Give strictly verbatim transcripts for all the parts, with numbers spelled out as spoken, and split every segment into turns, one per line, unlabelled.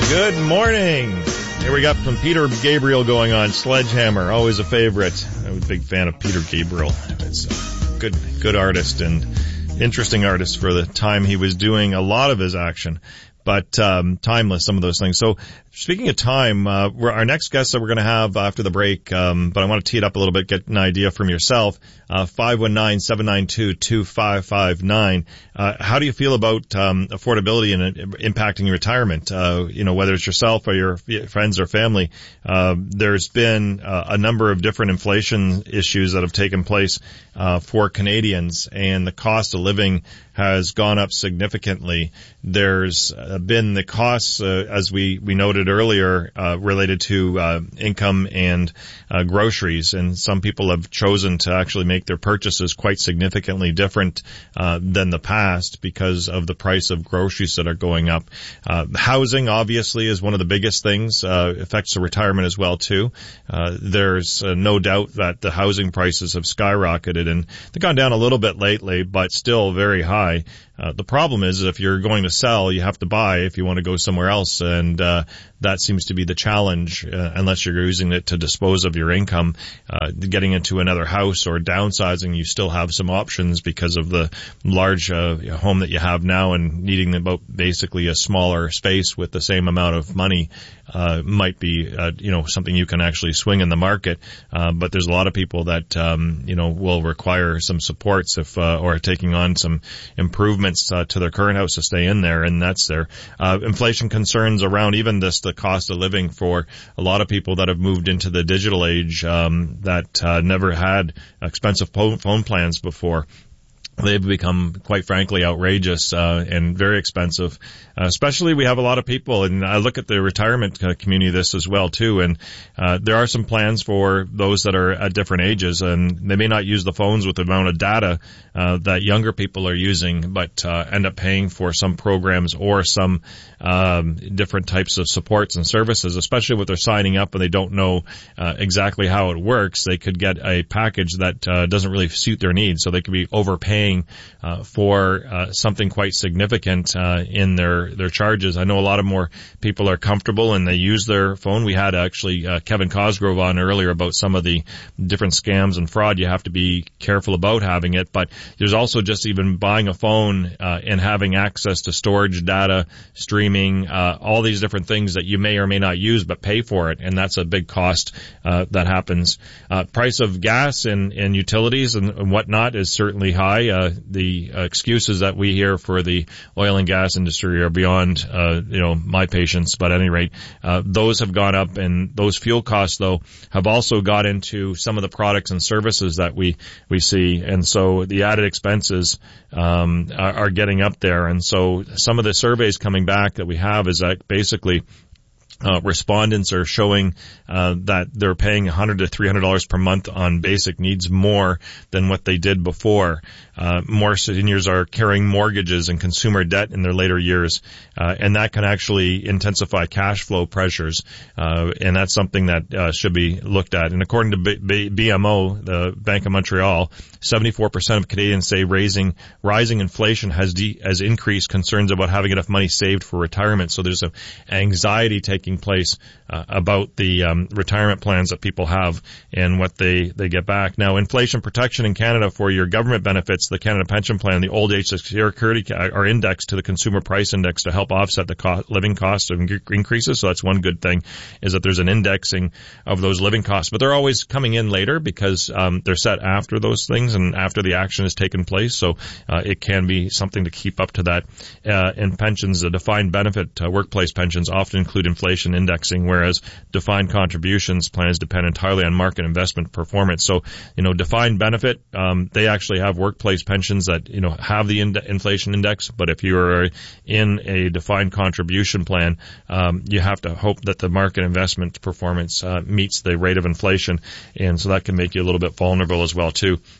Good morning. Here we got some Peter Gabriel going on. Sledgehammer, always a favorite. I'm a big fan of Peter Gabriel. It's a good, good artist and interesting artist for the time he was doing a lot of his action. But um timeless, some of those things. So speaking of time, uh we're, our next guest that we're going to have after the break, um but I want to tee it up a little bit, get an idea from yourself. Uh five one nine, seven nine two, two five five nine. Uh how do you feel about um affordability and uh, impacting your retirement? Uh you know, whether it's yourself or your friends or family. Uh there's been uh, a number of different inflation issues that have taken place uh for Canadians, and the cost of living has gone up significantly. There's uh, been the costs, uh, as we, we noted earlier, uh, related to uh, income and uh, groceries, and some people have chosen to actually make their purchases quite significantly different uh, than the past because of the price of groceries that are going up. Uh, housing, obviously, is one of the biggest things. Uh, affects the retirement as well, too. Uh, there's uh, no doubt that the housing prices have skyrocketed, and they've gone down a little bit lately, but still very high. Uh, the problem is if you're going to sell, you have to buy if you want to go somewhere else, and uh, that seems to be the challenge uh, unless you're using it to dispose of your income. Uh, getting into another house or downsizing, you still have some options because of the large uh, home that you have now, and needing about basically a smaller space with the same amount of money uh might be uh, you know something you can actually swing in the market. Uh, but there's a lot of people that um you know will require some supports if uh, or taking on some improvements uh, to their current house to stay in there, and that's there. Uh, inflation concerns around even this, the cost of living for a lot of people that have moved into the digital age, um, that uh, never had expensive phone plans before. They've become, quite frankly, outrageous uh, and very expensive. Uh, especially, we have a lot of people, and I look at the retirement uh, community this as well too. And uh, there are some plans for those that are at different ages, and they may not use the phones with the amount of data uh, that younger people are using, but uh, end up paying for some programs or some um, different types of supports and services. Especially when they're signing up and they don't know uh, exactly how it works, they could get a package that uh, doesn't really suit their needs, so they could be overpaying Uh, for uh, something quite significant uh, in their their charges. I know a lot of more people are comfortable and they use their phone. We had actually uh, Kevin Cosgrove on earlier about some of the different scams and fraud. You have to be careful about having it, but there's also just even buying a phone uh, and having access to storage, data, streaming, uh, all these different things that you may or may not use but pay for it, and that's a big cost uh, that happens. Uh, price of gas and, and utilities and, and whatnot is certainly high. Uh, the uh, excuses that we hear for the oil and gas industry are beyond, uh, you know, my patience. But at any rate, uh, those have gone up, and those fuel costs, though, have also got into some of the products and services that we, we see. And so the added expenses, um, are, are getting up there. And so some of the surveys coming back that we have is that basically, Uh, respondents are showing uh, that they're paying one hundred to three hundred dollars per month on basic needs more than what they did before. Uh, more seniors are carrying mortgages and consumer debt in their later years, uh, and that can actually intensify cash flow pressures, uh, and that's something that uh, should be looked at. And according to B- B- B M O, the Bank of Montreal, seventy-four percent of Canadians say raising rising inflation has de- has increased concerns about having enough money saved for retirement. So there's an anxiety taking place uh, about the um, retirement plans that people have and what they, they get back. Now, inflation protection in Canada for your government benefits, the Canada Pension Plan, the Old Age Security are indexed to the Consumer Price Index to help offset the cost, living costs of increases. So that's one good thing, is that there's an indexing of those living costs. But they're always coming in later because um, they're set after those things and after the action has taken place. So uh, it can be something to keep up to that. Uh, and pensions, the defined benefit uh, workplace pensions often include inflation indexing, whereas defined contributions plans depend entirely on market investment performance. So, you know, defined benefit, um, they actually have workplace pensions that, you know, have the ind- inflation index, but if you're in a defined contribution plan, um, you have to hope that the market investment performance uh, meets the rate of inflation, and so that can make you a little bit vulnerable as well, too.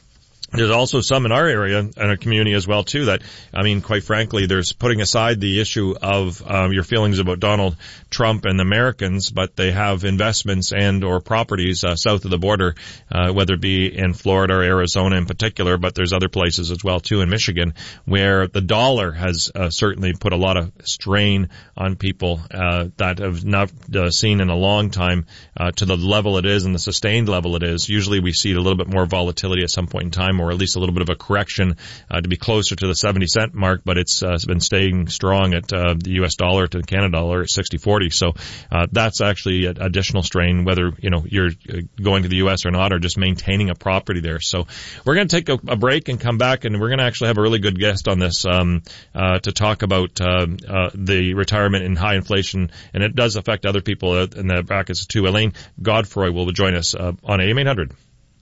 There's also some in our area and our community as well too that, I mean, quite frankly, there's putting aside the issue of um, your feelings about Donald Trump and Americans, but they have investments and or properties uh, south of the border, uh, whether it be in Florida or Arizona in particular, but there's other places as well too in Michigan where the dollar has uh, certainly put a lot of strain on people uh, that have not uh, seen in a long time uh, to the level it is and the sustained level it is. Usually we see a little bit more volatility at some point in time, or at least a little bit of a correction uh, to be closer to the seventy cent mark, but it's uh, been staying strong at uh, the U S dollar to the Canada dollar at sixty forty. So uh, that's actually an additional strain, whether you know you're going to the U S or not, or just maintaining a property there. So we're going to take a, a break and come back, and we're going to actually have a really good guest on this um, uh, to talk about uh, uh, the retirement and high inflation, and it does affect other people in the brackets too. Elaine Godfroy will join us uh, on A M eight hundred.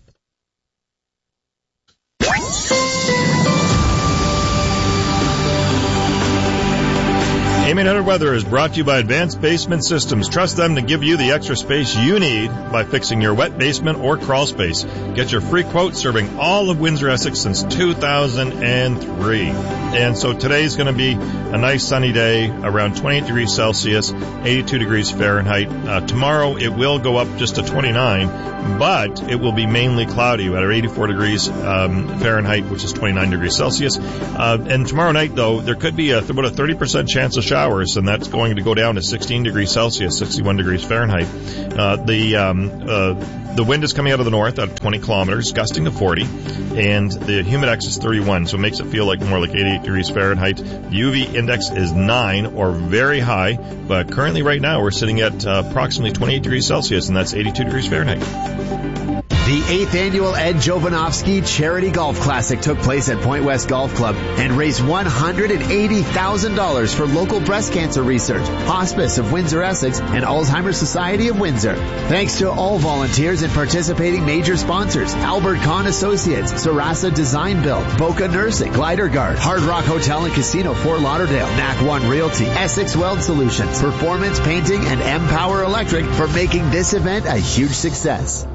A M eight hundred Weather is brought to you by Advanced Basement Systems. Trust them to give you the extra space you need by fixing your wet basement or crawl space. Get your free quote serving all of Windsor-Essex since two thousand three. And so today's going to be a nice sunny day, around twenty-eight degrees Celsius, eighty-two degrees Fahrenheit. Uh, tomorrow it will go up just to twenty-nine, but it will be mainly cloudy at eighty-four degrees um, Fahrenheit, which is twenty-nine degrees Celsius. Uh, and tomorrow night, though, there could be a, about a thirty percent chance of showers, and that's going to go down to sixteen degrees Celsius, sixty-one degrees Fahrenheit. Uh, the um, uh, the wind is coming out of the north at twenty kilometers, gusting to forty, and the humidex is thirty-one, so it makes it feel like more like eighty-eight degrees Fahrenheit. The U V index is nine, or very high, but currently right now we're sitting at uh, approximately twenty-eight degrees Celsius, and that's eighty-two degrees Fahrenheit.
The eighth annual Ed Jovanovski Charity Golf Classic took place at Point West Golf Club and raised one hundred eighty thousand dollars for local breast cancer research, Hospice of Windsor-Essex, and Alzheimer's Society of Windsor. Thanks to all volunteers and participating major sponsors: Albert Kahn Associates, Sarasa Design Build, Boca Nursing, Glider Guard, Hard Rock Hotel and Casino Fort Lauderdale, N A C one Realty, Essex Weld Solutions, Performance Painting, and M-Power Electric for making this event a huge success.